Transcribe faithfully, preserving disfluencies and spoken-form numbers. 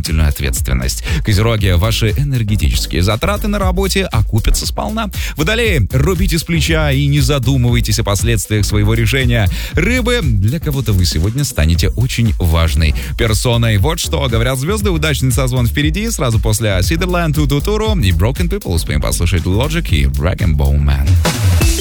дополнительную ответственность. Козероги, ваши энергетические затраты на работе окупятся сполна. Водолеи, рубите с плеча и не задумывайтесь о последствиях своего решения. Рыбы, для кого-то вы сегодня станете очень важной персоной. Вот что говорят звезды. Удачный созвон впереди. Сразу после Сидерленд, Тутутуру и Broken People успеем послушать Logic и Rag and Bone Man.